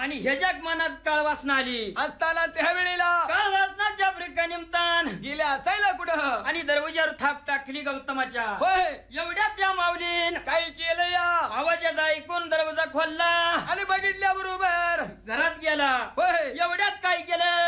आणि ह्याच्या मनात काळवासना आली असताना त्यावेळेला काळवासनाच्या ब्रेका निमतान गेल्या असायला कुठं आणि दरवाजावर थाप टाकली गौतमाच्या होय एवढ्यात त्या माऊलीन काय केलं या आवाजाचा ऐकून दरवाजा खोलला आणि बघितल्या बरोबर घरात गेला होय एवढ्यात काय केलं